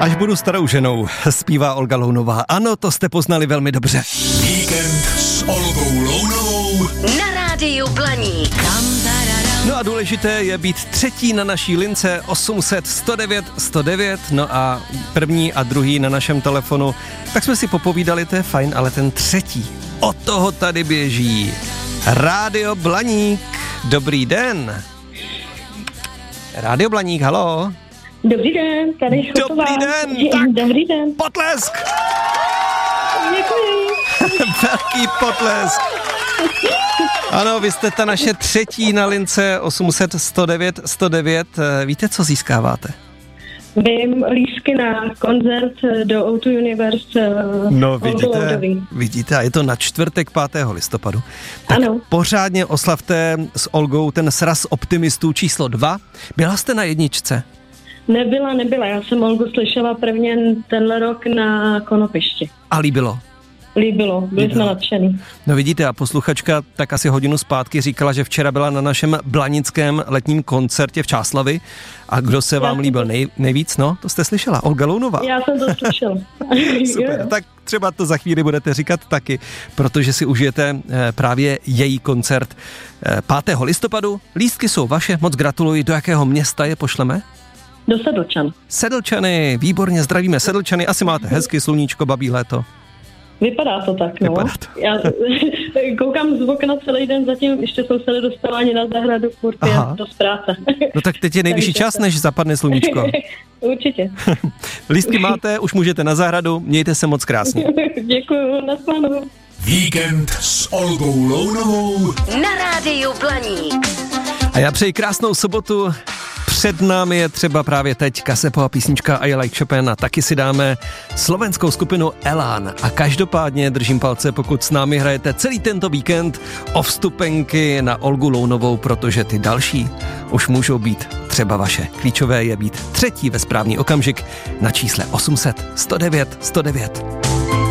Až budu starou ženou, zpívá Olga Lounová. Ano, to jste poznali velmi dobře. Víkend s Olgou Lounovou na rádiu Blaník. No a důležité je být třetí na naší lince 800 109 109, no a první a druhý na našem telefonu. Tak jsme si popovídali, to je fajn, ale ten třetí, od toho tady běží Rádio Blaník. Dobrý den. Rádio Blaník, haló. Dobrý den, tady Chotová. Dobrý den, tak Dobrý den. Potlesk. Děkuji. Velký potlesk. Ano, vy jste ta naše třetí na lince 800 109 109. Víte, co získáváte? Vím lístky na koncert do O2 Universe. No vidíte, a je to na čtvrtek 5. listopadu. Tak ano. Pořádně oslavte s Olgou ten sraz optimistů číslo 2. Byla jste na jedničce? Nebyla. Já jsem Olgu slyšela prvně tenhle rok na Konopišti. A líbilo? Líbilo, byli jsme nadšený. No vidíte, a posluchačka tak asi hodinu zpátky říkala, že včera byla na našem blanickém letním koncertě v Čáslavi. A kdo se vám líbil nejvíc? No, to jste slyšela, Olga Lounová. Já jsem to slyšela. Super, tak třeba to za chvíli budete říkat taky, protože si užijete právě její koncert 5. listopadu. Lístky jsou vaše, moc gratuluji. Do jakého města je pošleme? Do Sedlčan. Sedlčany, výborně, zdravíme Sedlčany. Asi máte hezky sluníčko, babí léto. Vypadá to tak, no. Vypadá to. Já koukám z okna celý den, zatím ještě jsou se nedostala na zahradu, furt je dost práce. No tak teď je nejvyšší čas, než zapadne sluníčko. Určitě. Lístky máte, už můžete na zahradu, mějte se moc krásně. Děkuju, naschledanou. Víkend s Olgou Lounovou na rádiu Blaník. A já přeji krásnou sobotu. Před námi je třeba právě teď Kasepová písnička I Like Chopin a taky si dáme slovenskou skupinu Elán. A každopádně držím palce, pokud s námi hrajete celý tento víkend o vstupenky na Olgu Lounovou, protože ty další už můžou být třeba vaše. Klíčové je být třetí ve správný okamžik na čísle 800 109 109.